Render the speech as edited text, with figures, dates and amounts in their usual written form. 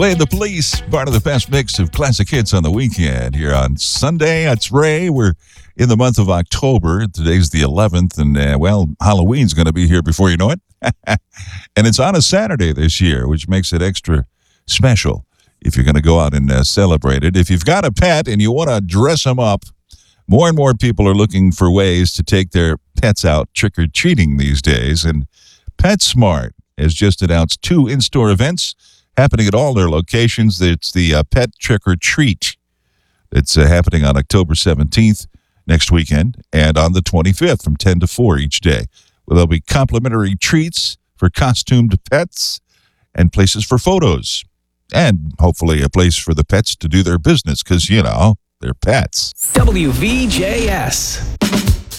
Playing the Police, part of the best mix of classic hits on the weekend. Here on Sunday, it's Ray. We're in the month of October. Today's the 11th, and, Halloween's going to be here before you know it. And it's on a Saturday this year, which makes it extra special if you're going to go out and celebrate it. If you've got a pet and you want to dress them up, more and more people are looking for ways to take their pets out trick-or-treating these days. And PetSmart has just announced 2 in-store events happening at all their locations. It's the Pet Trick or Treat. It's happening on October 17th, next weekend, and on the 25th from 10 to 4 each day. Well, there'll be complimentary treats for costumed pets and places for photos. And hopefully a place for the pets to do their business because, they're pets. WVJS.